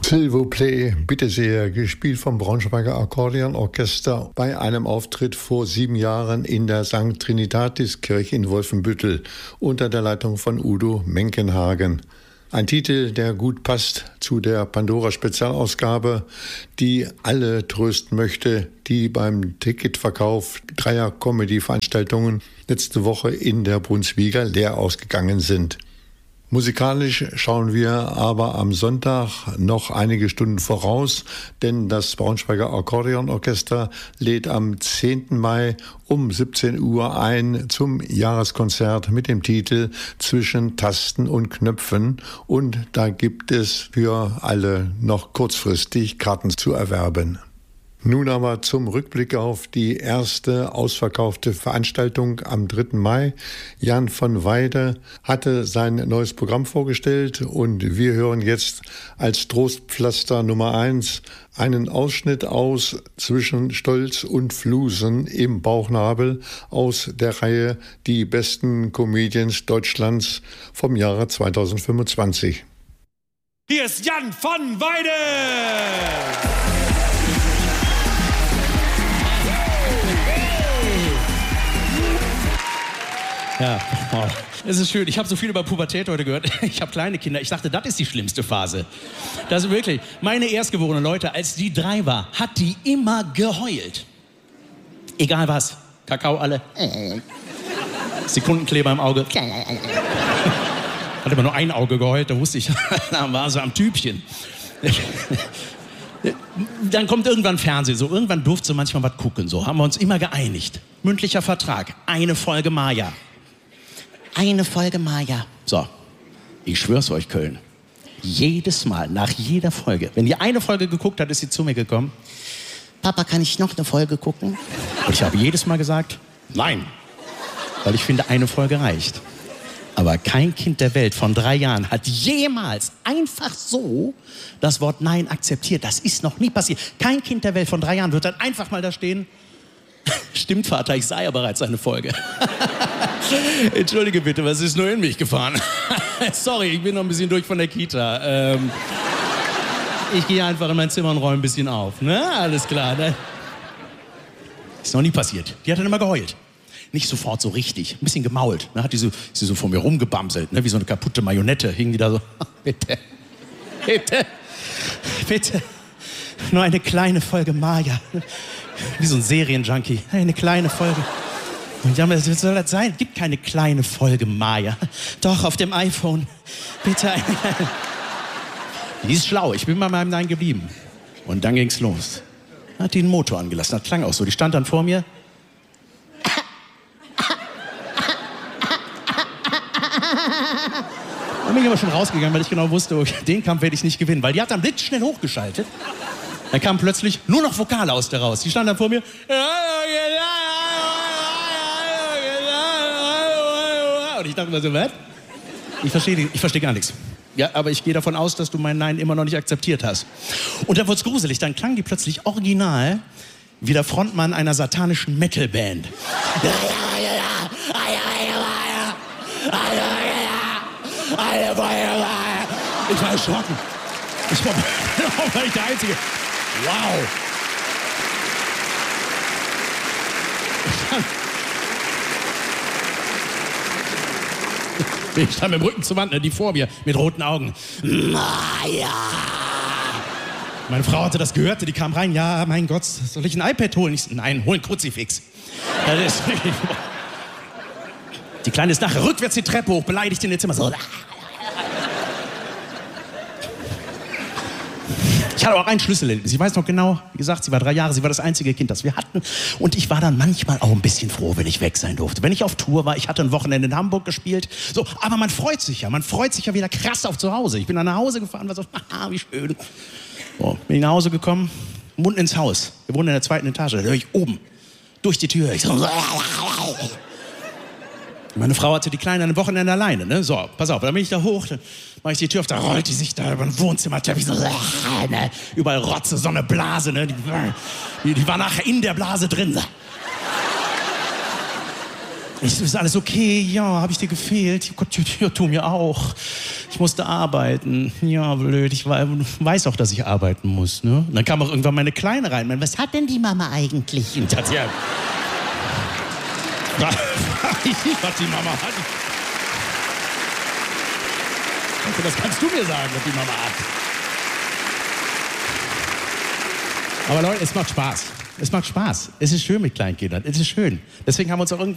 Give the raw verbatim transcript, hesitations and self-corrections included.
S'il vous plaît, bitte sehr, gespielt vom Braunschweiger Akkordeonorchester bei einem Auftritt vor sieben Jahren in der Sankt Trinitatis-Kirche in Wolfenbüttel unter der Leitung von Udo Menkenhagen. Ein Titel, der gut passt zu der Pandora-Spezialausgabe, die alle trösten möchte, die beim Ticketverkauf dreier Comedy-Veranstaltungen letzte Woche in der Brunswiga leer ausgegangen sind. Musikalisch schauen wir aber am Sonntag noch einige Stunden voraus, denn das Braunschweiger Akkordeonorchester lädt am zehnten Mai um siebzehn Uhr ein zum Jahreskonzert mit dem Titel Zwischen Tasten und Knöpfen, und da gibt es für alle noch kurzfristig Karten zu erwerben. Nun aber zum Rückblick auf die erste ausverkaufte Veranstaltung am dritten Mai. Jan von Weide hatte sein neues Programm vorgestellt und wir hören jetzt als Trostpflaster Nummer eins einen Ausschnitt aus Zwischen Stolz und Flusen im Bauchnabel aus der Reihe Die besten Comedians Deutschlands vom Jahre zweitausendfünfundzwanzig. Hier ist Jan von Weide! Ja, wow. Es ist schön. Ich habe so viel über Pubertät heute gehört. Ich habe kleine Kinder. Ich dachte, das ist die schlimmste Phase. Das ist wirklich. Meine Erstgeborene, Leute, als die drei war, hat die immer geheult. Egal was. Kakao alle. Sekundenkleber im Auge. Hat immer nur ein Auge geheult, da wusste ich, da war sie am Tübchen. Dann kommt irgendwann Fernsehen, so irgendwann durfte sie manchmal was gucken, so haben wir uns immer geeinigt. Mündlicher Vertrag, eine Folge Maya. Eine Folge Maya. So, ich schwör's euch, Köln. Jedes Mal, nach jeder Folge, wenn die eine Folge geguckt hat, ist sie zu mir gekommen. Papa, kann ich noch eine Folge gucken? Und ich habe jedes Mal gesagt, nein. Weil ich finde, eine Folge reicht. Aber kein Kind der Welt von drei Jahren hat jemals einfach so das Wort Nein akzeptiert. Das ist noch nie passiert. Kein Kind der Welt von drei Jahren wird dann einfach mal da stehen. Stimmt, Vater, ich sah ja bereits eine Folge. Entschuldige bitte, was ist nur in mich gefahren? Sorry, ich bin noch ein bisschen durch von der Kita. Ähm, ich gehe einfach in mein Zimmer und räume ein bisschen auf. Ne? Alles klar. Ne? Ist noch nie passiert. Die hat dann immer geheult. Nicht sofort so richtig, ein bisschen gemault. Ne? Hat die so, ist sie so vor mir rumgebamselt, ne? Wie so eine kaputte Marionette. Hing die da so, bitte, bitte, bitte. Nur eine kleine Folge Maya. Wie so ein Serienjunkie. Eine kleine Folge. Und ja, was soll das sein? Es gibt keine kleine Folge Maya. Doch, auf dem iPhone. Bitte eine kleine. Die ist schlau, ich bin bei meinem Nein geblieben. Und dann ging's los. Hat die einen Motor angelassen, das klang auch so. Die stand dann vor mir. Dann bin ich aber schon rausgegangen, weil ich genau wusste, okay, den Kampf werde ich nicht gewinnen. Weil die hat dann blitzschnell hochgeschaltet. Dann kam plötzlich nur noch Vokale aus der raus. Die stand dann vor mir. Und ich dachte mir so, was? Ich verstehe ich versteh gar nichts. Ja, aber ich gehe davon aus, dass du mein Nein immer noch nicht akzeptiert hast. Und dann wurde es gruselig. Dann klang die plötzlich original wie der Frontmann einer satanischen Metalband. Ich war erschrocken. Ich war, war ich der Einzige. Wow. Ich stand mit dem Rücken zur Wand, die vor mir, mit roten Augen. Maya. Meine Frau hatte das gehört, die kam rein. Ja, mein Gott, soll ich ein iPad holen? Ich so, nein, hol ein Kruzifix. Das ist die Kleine ist nachher rückwärts die Treppe hoch, beleidigt in ihr Zimmer. So. Ich hatte auch ein Schlüsselerlebnis. Ich weiß noch genau, wie gesagt, sie war drei Jahre, sie war das einzige Kind, das wir hatten. Und ich war dann manchmal auch ein bisschen froh, wenn ich weg sein durfte. Wenn ich auf Tour war, ich hatte ein Wochenende in Hamburg gespielt. So, aber man freut sich ja, man freut sich ja wieder krass auf zu Hause. Ich bin dann nach Hause gefahren, war so, ah, wie schön. So, bin ich nach Hause gekommen, Mund ins Haus. Wir wohnen in der zweiten Etage, da höre ich oben, durch die Tür. Ich so, meine Frau hatte die Kleine ein Wochenende alleine, ne? So, pass auf, dann bin ich da hoch, dann mache ich die Tür auf, da rollt die sich da über den Wohnzimmerteppich so, ne? Überall Rotze, so eine Blase, ne? Die, die, die war nachher in der Blase drin. Ich, ist alles okay? Ja, habe ich dir gefehlt? Oh Gott, ja, tu mir auch. Ich musste arbeiten. Ja, blöd. Ich weiß auch, dass ich arbeiten muss. Ne? Und dann kam auch irgendwann meine Kleine rein. Meine, was hat denn die Mama eigentlich? Und hat sie ja... was die Mama hat. Okay, das kannst du mir sagen, was die Mama hat. Aber Leute, es macht Spaß. Es macht Spaß. Es ist schön mit Kleinkindern. Es ist schön. Deswegen haben wir uns auch irgendwann